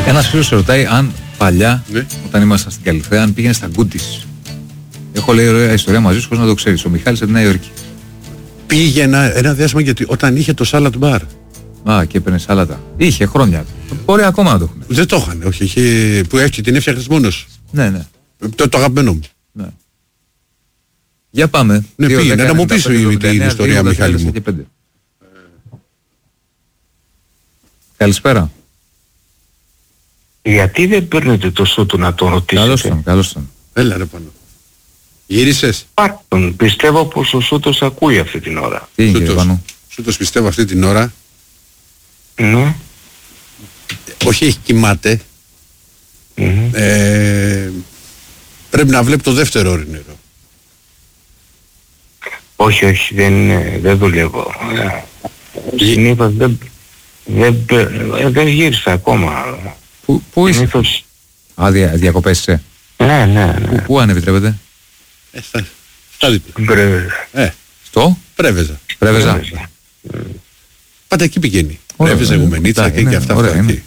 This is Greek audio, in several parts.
Ένας φίλος ρωτάει αν παλιά, όταν ήμασταν στην Καλυθέα, αν πήγαινε στα Γκούντις. Έχω λέει ωραία ιστορία μαζί σου, πώς να το ξέρεις. Ο Μιχάλης από τη Νέα Υόρκη. Πήγαινα ένα διάστημα γιατί όταν είχε το salad bar. Α, και έπαιρνε σάλατα. Είχε χρόνια. Μπορεί ακόμα να το έχουν. Δεν το είχαν, όχι. Που έχει την έφτιαχνες μόνος. Ναι, ναι. Το αγαπημένο μου. Ναι. Για πάμε. Ναι, πήγαινε να μου πεις την ιστορία, Μιχάλη μου. Καλησπέρα. Γιατί δεν παίρνετε το Σούτου να τον ρωτήσετε? Καλώς τον. Έλα ρε πάνω. Γύρισες? Πάρτον, πιστεύω πως ο Σούτος ακούει αυτή την ώρα. Τι είναι κύριε Πανού? Σούτος πιστεύω αυτή την ώρα. Ναι. Όχι, έχει κοιμάται. Πρέπει να βλέπει το δεύτερο όρινερο. Όχι, δεν δουλεύω. Συνήθως δεν γύρισα ακόμα. Πού είσαι? Α, διακοπές είσαι? Ναι. Πού αν επιτρέπετε? Στα δίπλα. Στο? Πρέβεζα. Πάντα εκεί πηγαίνει. Πρέβεζα, Γουμενίτσα και αυτά εκεί.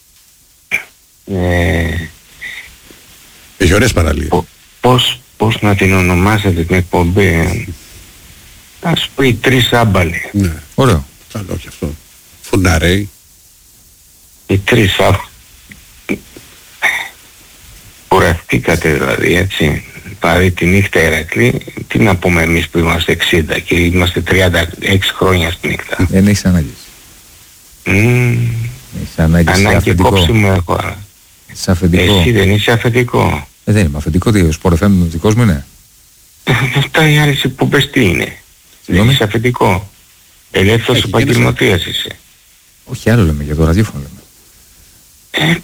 Έχει ωραίες παραλίες. Πώς να την ονομάσετε την εκπομπή? Ας πω οι τρεις άμπαλοι. Ναι. Ωραίο. Καλό και αυτό. Φουναρέι. Οι τρεις άμπαλοι. Κουραστήκατε δηλαδή, έτσι. Πάρει τη νύχτα Ηρακλή, τι να πούμε εμείς που είμαστε 60 και είμαστε 36 χρόνια στη νύχτα. Δεν έχεις ανάγκη. Έχεις ανάγκη κόψιμο έχω. Είσαι αφεντικό? Εσύ δεν είσαι αφεντικό? Δεν είμαι αφεντικό, τι, ο Sport FM δικός μου είναι. Αυτά οι άλλες εκπομπές τι είναι? Δεν είσαι αφεντικό? Ελεύθερος επαγγελματίας είσαι? Όχι, άλλο λέμε, για το ραδιόφωνο λέμε.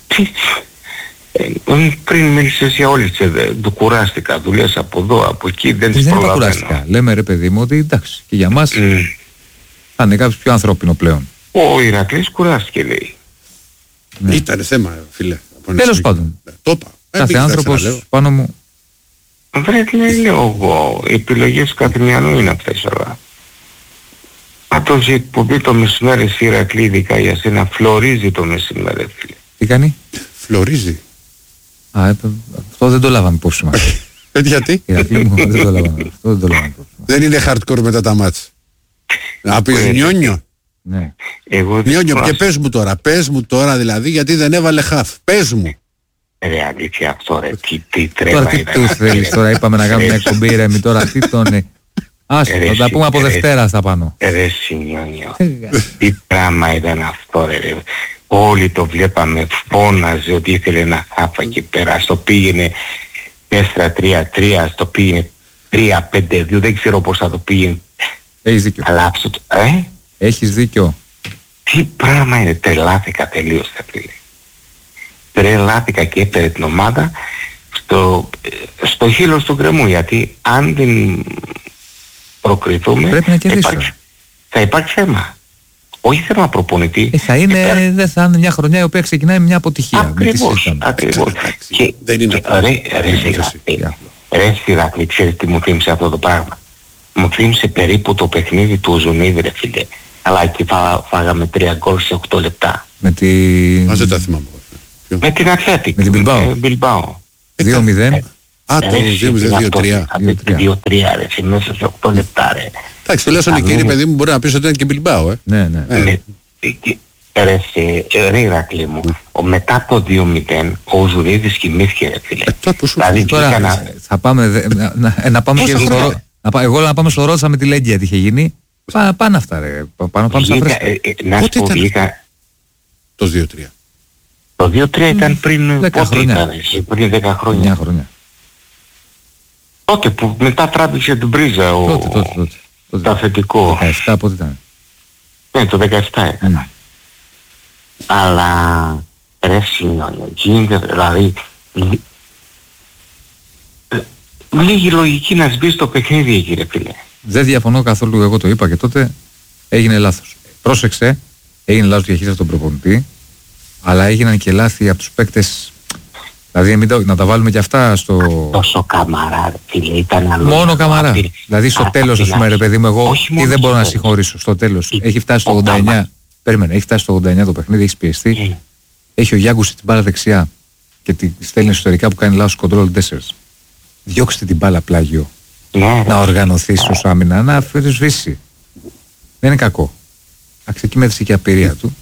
Πριν μίλησες για όλες το κουράστηκα, δουλειές από εδώ, από εκεί, δεν τις προλαβαίνω. Δεν κουράστηκα. Λέμε ρε παιδί μου ότι εντάξει, και για μας θα είναι κάποιος πιο ανθρώπινο πλέον. Ο Ηρακλής κουράστηκε λέει. Ναι. Ήτανε θέμα φίλε. Τέλος πάντων. Το είπα. Κάθε άνθρωπος πάνω μου. Βρέτε λέω εγώ, οι επιλογές κάθε μυαλού είναι αυτές όλα. Άτος η εκπομπή το μεσημέρι στη Ηρακλή, ειδικά για σένα, φλωρίζει το μεσημέρι φίλε. Τι κάνει? Φλωρίζει. Αυτό δεν το λάβαμε υπόψη μας. Γιατί? Ηρακλή μου, δεν το λάβαμε υπόψη. Δεν είναι hardcore μετά τα μάτς. Να πεις νιόνιο. Ναι. Νιόνιο, και πες μου τώρα δηλαδή, γιατί δεν έβαλε χαφ. Πες μου. Ρε αλήθεια αυτό ρε, τι τρέβα. Τώρα τι του θέλεις τώρα, είπαμε να κάνουμε μια εκπομπή ρε, τώρα τι τον... Άσο, θα τα πούμε από Δευτέρα στα πάνω. Ρε Σινιόνιο, τι πράγμα ήταν αυτό ρε. Όλοι το βλέπαμε, φώναζε ότι ήθελε να χάφα εκεί πέρα, στο πήγαινε 4-3-3, στο πήγαινε 3-5-2, δεν ξέρω πώς θα το πήγαινε. Έχεις δίκιο. Αλλά έχεις δίκιο. Τι πράγμα είναι, τρελάθηκα τελείως θα πει. Τρελάθηκα και έπαιρε την ομάδα στο χείλος του γκρεμού, γιατί αν δεν προκριθούμε πρέπει να κερδίσουμε. Θα υπάρξει θέμα. Όχι θέμα προπονητή. Δεν θα είναι μια χρονιά η οποία ξεκινάει με μια αποτυχία. Ακριβώς. Δεν είναι ρε Ηρακλή, ξέρεις τι μου θύμισε αυτό το πράγμα? Μου θύμισε περίπου το παιχνίδι του Ζουνίδη ρε φίλε. Αλλά εκεί φάγαμε 3 γκολ σε 8 λεπτά. Με τη... δεν τα θυμάμαι. Με την Αθλέτικ. Με την Μπιλμπάο. 2-0. Α, το 2-0-2-3. 2-3 ρε, μέσα σε 8 λεπτά ρε. Εντάξει, τουλάχιστον εκείνη παιδί μου μπορεί να πεις ότι ήταν και Μπιλμπάο, Ναι. Ρε Ηρακλή μου, μετά το 2-0 ο Ζουρίδης κοιμήθηκε ρε φίλε. Τώρα θα πάμε να πάμε και στο... Εγώ να πάμε στο Ρώτσα με τη Λέγκια τι είχε γίνει. Πάνε αυτά ρε. Πάμε στα φρέσκα. Να σου πω λίγα. Το 2-3. Το 2-3 ήταν πριν 10 χρόνια. Πριν 10 χρόνια. Τότε που μετά τράβηξε την πρίζα το αφεντικό. 17 πότε ήταν? Ναι, το 17 ήταν. Αλλά ρε Σινιόνιο, γίνεται δηλαδή λίγη λογική να σβήσει το παιχνίδι εκεί ρε φίλε. Δεν διαφωνώ καθόλου, εγώ το είπα και τότε, έγινε λάθος. Πρόσεξε, έγινε λάθος διαχείριση από τον προπονητή, αλλά έγιναν και λάθη από τους παίκτες. Δηλαδή να τα βάλουμε και αυτά στο... Τόσο Καμαρά φίλε, ήταν άλλο. Μόνο Καμαρά. Δηλαδή στο τέλος ας πούμε ρε παιδί μου, εγώ τι δεν μπορώ να συγχωρήσω. Στο τέλος έχει φτάσει στο 89. Περίμενε, έχει φτάσει στο 89 το παιχνίδι, έχει πιεστεί. έχει ο Γιάγκουσιτ την μπάλα δεξιά και τη στέλνει εσωτερικά που κάνει λάθος control 4. Διώξτε την μπάλα πλάγιο. Ναι, Να οργανωθεί ως άμυνα, να σβήσει. Δεν είναι κακό. Αξεκίμετρησε και η απειρία του.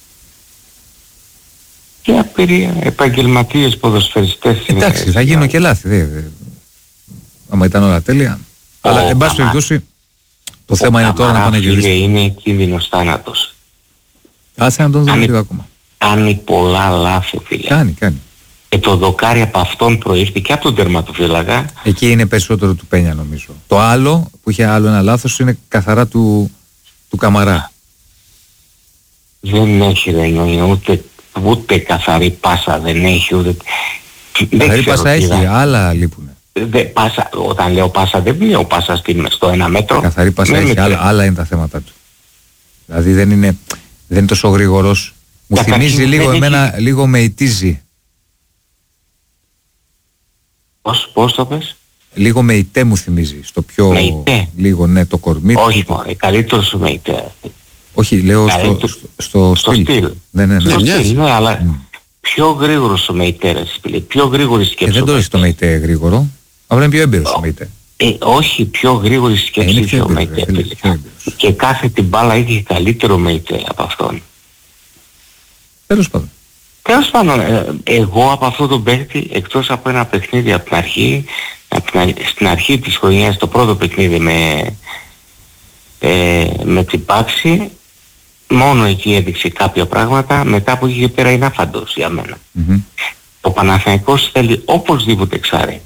και απειρία, επαγγελματίες ποδοσφαιριστές. Εντάξει, θα γίνω και λάθη. Άμα ήταν όλα τέλεια. Αλλά εν πάση περιπτώσει, το θέμα είναι τώρα να πάνε γυρίσει. Είναι κίνδυνος θάνατος. Άσε να τον δούμε λίγο ακόμα. Κάνει πολλά λάθη, φίλε. Κάνει. Και το δοκάρι από αυτόν προήρθε και από τον τερματοφύλακα. Εκεί είναι περισσότερο του Πένια, νομίζω. Το άλλο που είχε άλλο ένα λάθος είναι καθαρά του Καμαρά. Δεν έχει ούτε καθαρή πάσα δεν έχει, ούτε... Καθαρή πάσα έχει, άλλα λείπουνε. Όταν λέω πάσα δεν λέω πάσα στο 1 μέτρο. Καθαρή πάσα έχει, άλλα είναι τα θέματα του. Δηλαδή δεν είναι τόσο γρήγορος. Μου θυμίζει λίγο εμένα, λίγο με ητίζει. Πώς το πες? Λίγο με ητέ μου θυμίζει. Στο πιο λίγο, ναι, το κορμί. Όχι μωρέ, καλύτερος με ητέ. Όχι, λέω στο στυλ. Ναι. Στο στυλ, ναι, αλλά πιο γρήγορος ο Μεϊτέρας, πιο γρήγορη σκέψη. Δεν το έχει το Μεϊτέ γρήγορο, αλλά είναι πιο έμπειρος ο Μεϊτέ. Όχι, πιο γρήγορη σκέψη είχε ο Μεϊτέ. Και κάθε την μπάλα είχε καλύτερο Μεϊτέ από αυτόν. Τέλος πάντων. Εγώ από αυτό το παίκτη, εκτός από ένα παιχνίδι από την αρχή, στην αρχή της χρονιάς, το πρώτο παιχνίδι με την Πάξη, μόνο εκεί έδειξε κάποια πράγματα, μετά από εκεί και πέρα είναι άφαντος για μένα. Ο Παναθηναϊκός θέλει οπωσδήποτε εξάρι.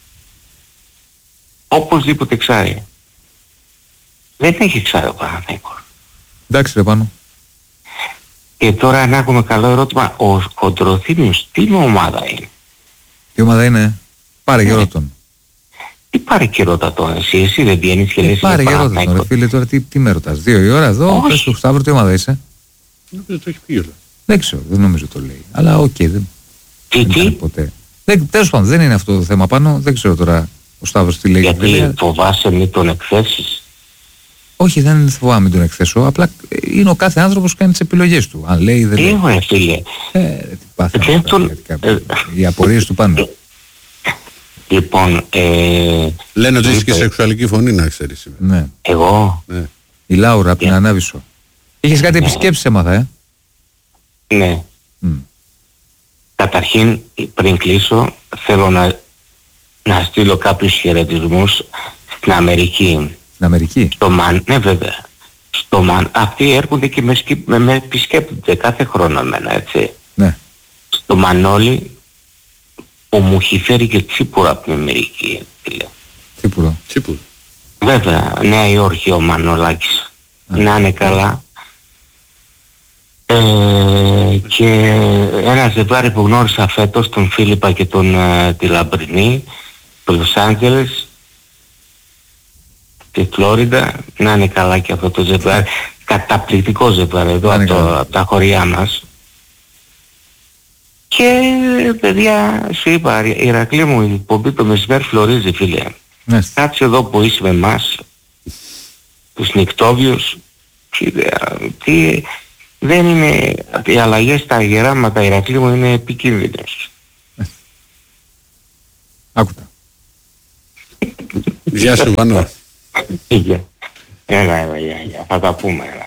Οπωσδήποτε εξάρι. Δεν έχει εξάρι ο Παναθηναϊκός. Εντάξει ρε Πάνο. Και τώρα να έχουμε καλό ερώτημα, ο Κοντροθύμιος τι ομάδα είναι? Τι ομάδα είναι? Πάρε και ρώτα. Τι πάρε και ρώτα τώρα εσύ δεν βγαίνεις και λες πάρε και ρώτα τον ρε φίλε τώρα, τι με ρωτάς? 2 η ώρα εδώ, πες του Σταύρο τι ομάδα είσαι? Νομίζω το έχει πει όλα. Δεν ξέρω, δεν νομίζω το λέει. Αλλά οκ, δεν τι? Ποτέ. Τέλος πάντων, δεν είναι αυτό το θέμα πάνω, δεν ξέρω τώρα ο Σταύρος τι λέει. Γιατί φοβάσαι μην τον εκθέσεις? Όχι, δεν φοβάμαι μην τον εκθέσω, απλά είναι ο κάθε άνθρωπος που κάνει τις επιλογές του. Αν λέει δεν λέει. Ρε φίλε. Τι πάθαμε οι απορίες του πάνω. Λοιπόν, λένε ότι είσαι και σεξουαλική φωνή να ξέρεις. Ναι. Εγώ? Ναι. Η Λάουρα από την Ανάβησο. Είχες κάτι επισκέψεις έμαθα, Ναι. Καταρχήν, πριν κλείσω, θέλω να στείλω κάποιους χαιρετισμούς στην Αμερική. Στην Αμερική? Ναι βέβαια. Αυτοί έρχονται και με επισκέπτονται κάθε χρόνο εμένα, έτσι. Ναι. Στο Μανώλη που μου έχει φέρει και τσίπουρα από την Αμερική. Τσίπουρο. Βέβαια, Νέα Υόρκη ο Μανολάκης. Να είναι καλά. Και ένα ζευγάρι που γνώρισα φέτος, τον Φίλιππα και τη Λαμπρινή, το Λος Άντζελες, τη Φλόριντα, να είναι καλά και αυτό το ζευγάρι. Καταπληκτικό ζευγάρι εδώ από τα χωριά μας. Και παιδιά, σου είπα, Ηρακλή μου, η εκπομπή το μεσημέρι φλωρίζει, φίλε. Κάτσε εδώ που είσαι με εμάς, τους νυχτόβιους, δεν είναι, οι αλλαγές στα γεράματα, Ηρακλή μου, είναι επικίνδυνες. Άκουτα. Γεια σου Βανό. Γεια. Έλα, θα τα πούμε.